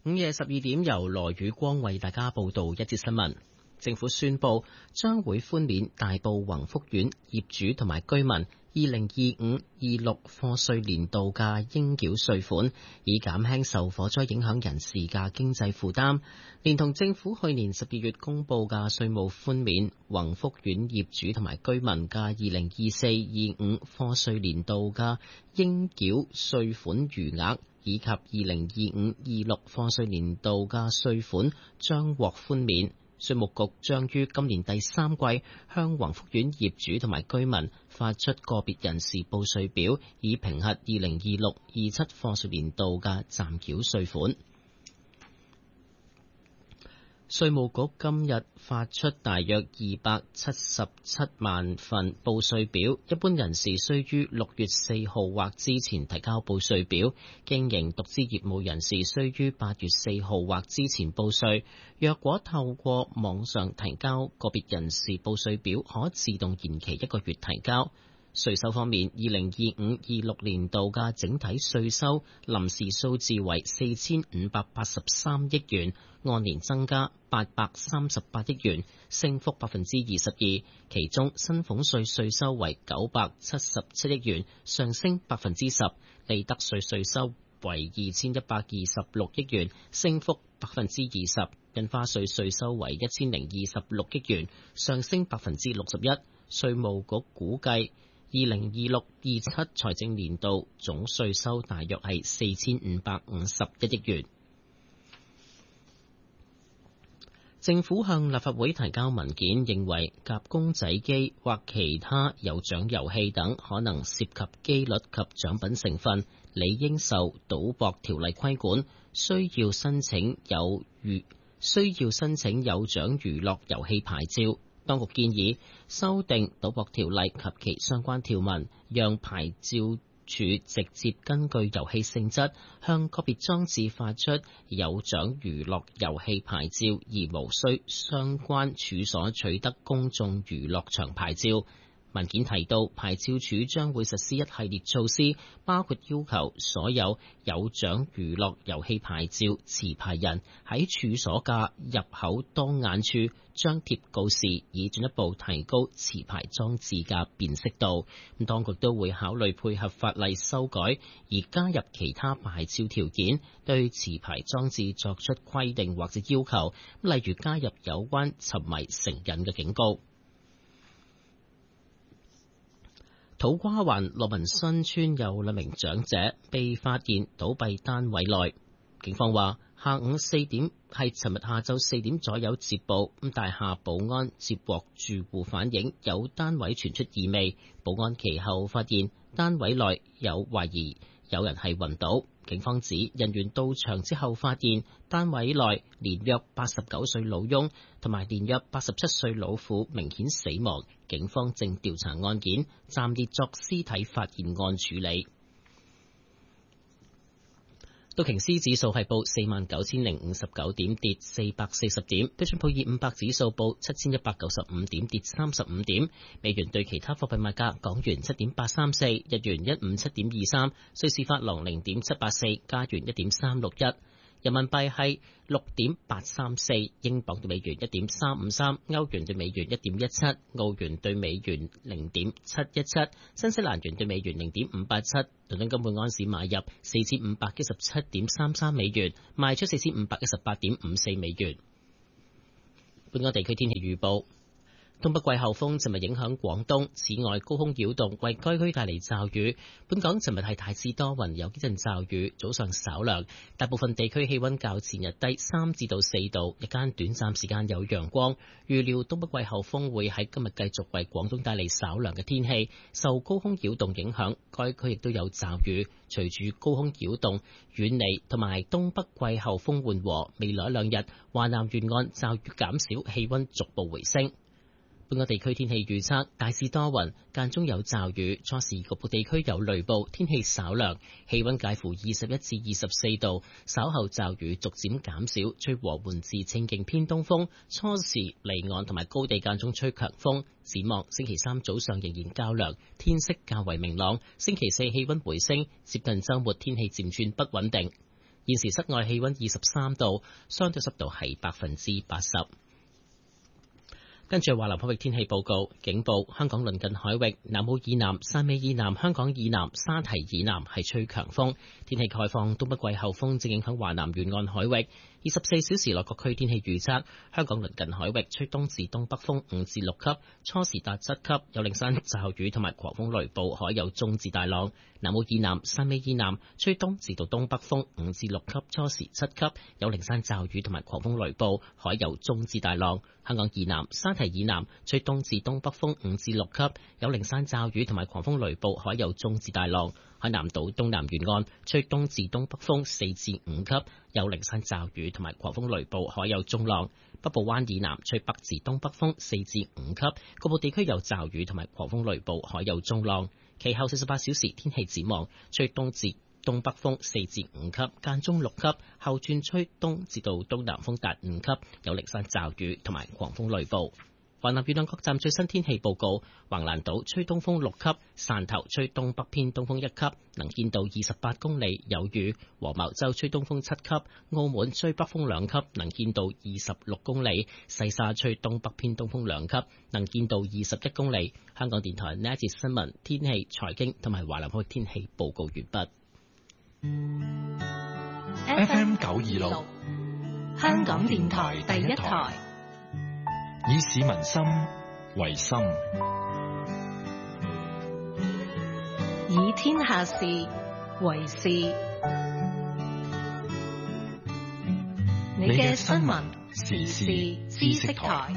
午夜12點，由羅宇光為大家報道一節新聞。政府宣布將會寬免大埔宏福苑業主同埋居民2025-26課稅年度嘅應繳稅款，以減輕受火災影響人士嘅經濟負擔。連同政府去年12月公布嘅稅務寬免，宏福苑業主同埋居民嘅2024-25課稅年度嘅應繳稅款餘額，以及2025-26課稅年度嘅稅款將獲寬免。稅務局將於今年第3季向宏福苑業主同埋居民發出個別人士報稅表，以評核2026-27課稅年度嘅暫繳稅款。稅務局今日發出大約277萬份報稅表，一般人士需於6月4號或之前提交報稅表，經營獨資業務人士需於8月4號或之前報稅。若果透過網上提交個別人士報稅表，可自動延期1個月提交。稅收方面，2025-26年度嘅整體稅收臨時數字為4583億元，按年增加838億元，升幅22%。其中薪俸稅稅收為977億元，上升10%；利得稅稅收為2126億元，升幅20%；印花稅稅收為1026億元，上升61%。稅務局估計2026-27財政年度總稅收大約係4551億元。政府向立法會提交文件，認為夾公仔機或其他有獎遊戲等可能涉及機率及獎品成分，理應受賭博條例規管，需要申請有獎娛樂遊戲牌照。當局建議修訂賭博條例及其相關條文，讓牌照處直接根據遊戲性質向個別裝置發出有獎娛樂遊戲牌照，而無需相關處所取得公眾娛樂場牌照。文件提到，牌照處將會實施一系列措施，包括要求所有有獎娛樂遊戲牌照持牌人喺處所嘅入口當眼處張貼告示，以進一步提高持牌裝置嘅辨識度。當局都會考慮配合法例修改，而加入其他牌照條件，對持牌裝置作出規定或者要求，例如加入有關沉迷成癮嘅警告。土瓜灣樂民新村有2名長者被發現倒斃單位內，警方話下午4點係尋日下晝4點左右接報，大廈保安接獲住戶反映有單位傳出異味，保安其後發現單位內有懷疑有人係暈倒。警方指人員到場之後發現單位內年約89歲老翁同埋年約87歲老婦明顯死亡，警方正調查案件，暫列作屍體發現案處理。道瓊斯指數係報49,059點，跌440點；標準普爾500指數報7,195點，跌35點。美元對其他貨幣賣價：港元7.834，日元157.23，瑞士法郎0.784，加元1.361。人民幣係6.834，英鎊對美元1.353，歐元對美元1.17，澳元對美元0.717，新西蘭元對美元0.587。倫敦金每安士買入4517.33美元，賣出4518.54美元。本港地區天氣預報。東北季候風尋日影響廣東，此外高空擾動為該區帶嚟驟雨。本港尋日係大致多雲，有幾陣驟雨，早上稍涼，大部分地區氣溫較前日低3至到4度，日間短暫時間有陽光。預料東北季候風會喺今日繼續為廣東帶嚟稍涼嘅天氣，受高空擾動影響，該區亦都有驟雨。隨住高空擾動遠離同埋東北季候風緩和，未來2日華南沿岸驟雨減少，氣溫逐步回升。本港地區天氣預測，大致多雲，間中有驟雨，初時局部地區有雷暴，天氣稍涼，氣溫介乎21至24度。稍後驟雨逐漸減少，吹和緩至清勁偏東風，初時離岸同埋高地間中吹強風。展望星期3早上仍然較涼，天色較為明朗。星期4氣溫回升，接近週末天氣漸轉不穩定。 現時室外氣溫23度，相對濕度係80%。跟住華南海域天氣報告，警報：香港鄰近海域、南澳以南、汕尾以南、香港以南、沙堤以南係吹強風。天氣概況：東北季候風正影響華南沿岸海域。24小時內各區天氣預測：香港鄰近海域吹東至東北風5至6級，初時達7級，有零散驟雨同埋狂風雷暴，海有中至大浪。南澳以南、汕尾以南吹東至到東北風5至6級，初時7級，有零散驟雨同埋狂風雷暴，海有中至大浪。香港以南、沙堤以南吹東至東北風5至6級，有零散驟雨同埋狂風雷暴，海有中至大浪。海南島東南沿岸吹東至東北風4至5級，有零散驟雨同埋狂風雷暴，海有中浪。北部灣以南吹北至東北風4至5級，局部地區有驟雨同埋狂風雷暴，海有中浪。其後48小時天氣展望，吹東至東北風4至5級，間中6級，後轉吹東至到東南風達5級，有零散驟雨同埋狂風雷暴。華南沿岸各站最新天氣報告：橫瀾島吹東風6級，汕頭吹東北偏東風1級，能見度28公里，有雨；黃茅洲吹東風7級，澳門吹北風2級，能見度26公里；西沙吹東北偏東風2級，能見度21公里。香港電台呢一節新聞、天氣、財經同埋華南海天氣報告完畢。 FM 926， 香港電台第一台。 以市民心為心， 以天下事為事。你嘅新聞時事知識台。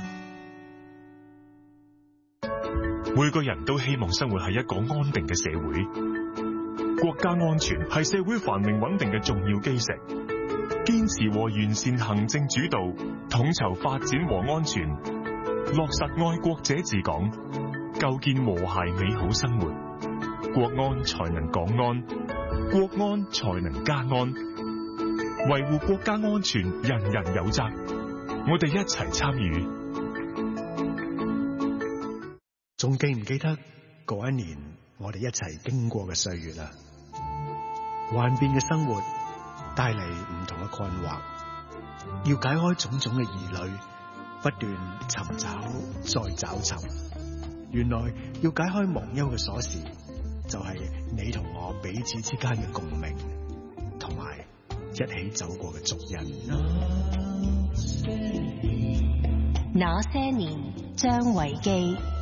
每個人都希望生活喺一個安定嘅社會，國家安全係社會繁榮穩定嘅重要基石。堅持和完善行政主導，統籌發展和安全，落實愛國者治港，構建和諧美好生活，國安才能港安，國安才能家安。維護國家安全，人人有責，我哋一齊參與。 仲記唔記得嗰一年我哋一齊經過嘅歲月啊？幻變嘅生活帶嚟唔同嘅困惑，要解開種種嘅疑慮，不斷尋找再找尋。原來要解開忘憂嘅鎖匙，就係你同我彼此之間嘅共鳴，同埋一起走過嘅足印。 那些年，張維基。